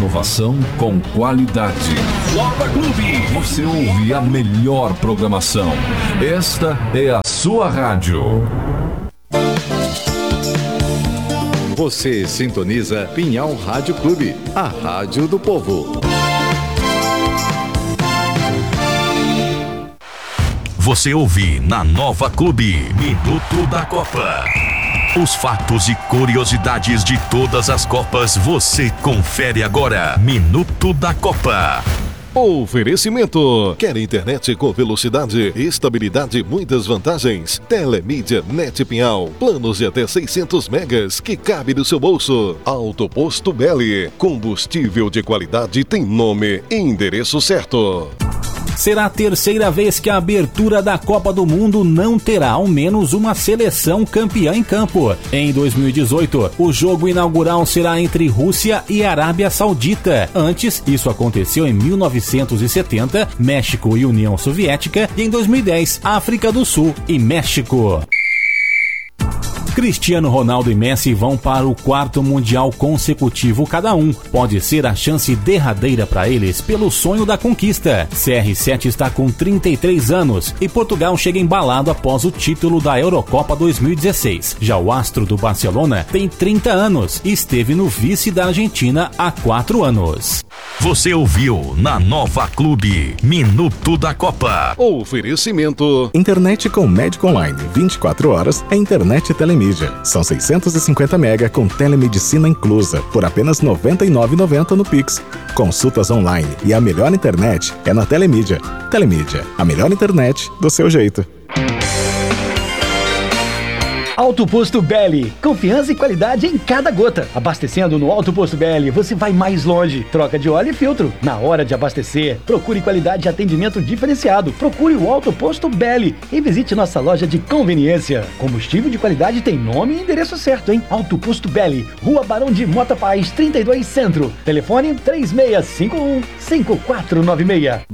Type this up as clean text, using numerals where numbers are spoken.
inovação com qualidade. Nova Clube. Você ouve a melhor programação. Esta é a sua rádio. Você sintoniza Pinhal Rádio Clube, a rádio do povo. Você ouve na Nova Clube, Minuto da Copa. Os fatos e curiosidades de todas as Copas você confere agora. Minuto da Copa. Oferecimento. Quer internet com velocidade, estabilidade e muitas vantagens? Telemídia Net Pinhal. Planos de até 600 megas que cabe no seu bolso. Alto Posto Belli. Combustível de qualidade tem nome e endereço certo. Será a terceira vez que a abertura da Copa do Mundo não terá ao menos uma seleção campeã em campo. Em 2018, o jogo inaugural será entre Rússia e Arábia Saudita. Antes, isso aconteceu em 1970, México e União Soviética, e em 2010, África do Sul e México. Cristiano Ronaldo e Messi vão para o 4º Mundial consecutivo cada um. Pode ser a chance derradeira para eles pelo sonho da conquista. CR7 está com 33 anos e Portugal chega embalado após o título da Eurocopa 2016. Já o astro do Barcelona tem 30 anos e esteve no vice da Argentina há 4 anos. Você ouviu na Nova Clube, Minuto da Copa. Oferecimento. Internet com médico online 24 horas é internet Telemídia. São 650 mega com telemedicina inclusa por apenas R$ 99,90 no Pix. Consultas online e a melhor internet é na Telemídia. Telemídia, a melhor internet do seu jeito. Alto Posto Belli, confiança e qualidade em cada gota. Abastecendo no Alto Posto Belli, você vai mais longe. Troca de óleo e filtro. Na hora de abastecer, procure qualidade e atendimento diferenciado. Procure o Alto Posto Belli e visite nossa loja de conveniência. Combustível de qualidade tem nome e endereço certo, hein? Alto Posto Belli, Rua Barão de Mota Paz, 32 Centro. Telefone 3651-5496.